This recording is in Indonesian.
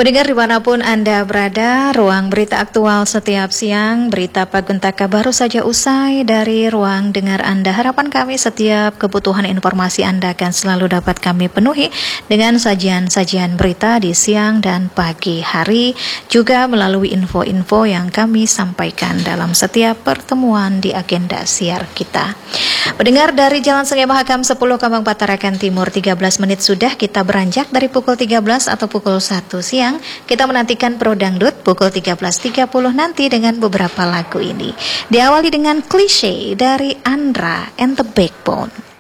Pendengar dimanapun Anda berada, ruang berita aktual setiap siang, berita Paguntaka baru saja usai dari ruang dengar Anda. Harapan kami setiap kebutuhan informasi Anda akan selalu dapat kami penuhi dengan sajian-sajian berita di siang dan pagi hari, juga melalui info-info yang kami sampaikan dalam setiap pertemuan di agenda siar kita. Pendengar dari Jalan Sungai Mahakam 10 Kambang Patarakan Timur, 13 menit sudah kita beranjak dari pukul 13 atau pukul 1 siang. Kita menantikan Pro Dangdut pukul 13.30 nanti dengan beberapa lagu ini. Diawali dengan Klise dari Andra and the Backbone.